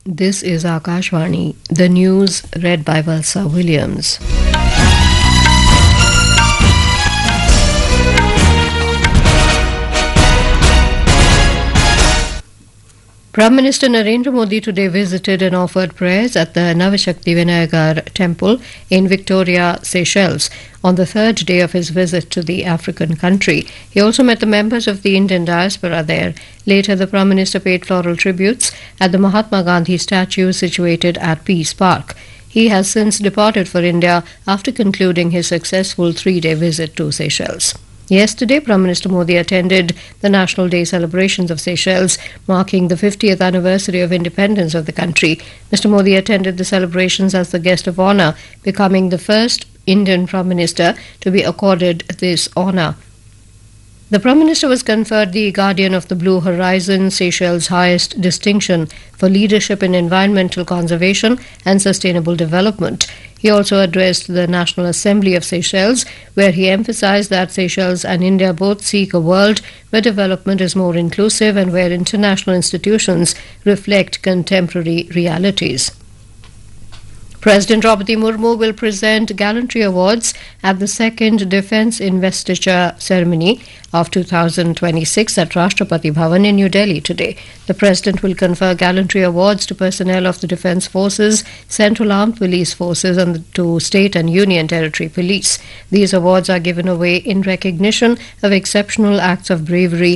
This is Akashvani. The news read by Valsa Williams. Prime Minister Narendra Modi today visited and offered prayers at the Navashakti Vinayagar temple in Victoria, Seychelles, on the third day of his visit to the African country. He also met the members of the Indian diaspora there. Later, the Prime Minister paid floral tributes at the Mahatma Gandhi statue situated at Peace Park. He has since departed for India after concluding his successful three-day visit to Seychelles. Yesterday, Prime Minister Modi attended the National Day celebrations of Seychelles, marking the 50th anniversary of independence of the country. Mr. Modi attended the celebrations as the guest of honour, becoming the first Indian Prime Minister to be accorded this honour. The Prime Minister was conferred the Guardian of the Blue Horizon, Seychelles' highest distinction for leadership in environmental conservation and sustainable development. He also addressed the National Assembly of Seychelles, where he emphasized that Seychelles and India both seek a world where development is more inclusive and where international institutions reflect contemporary realities. President Draupadi Murmu will present Gallantry Awards at the second Defence Investiture Ceremony of 2026 at Rashtrapati Bhavan in New Delhi today. The President will confer Gallantry Awards to personnel of the Defence Forces, Central Armed Police Forces and to State and Union Territory Police. These awards are given away in recognition of exceptional acts of bravery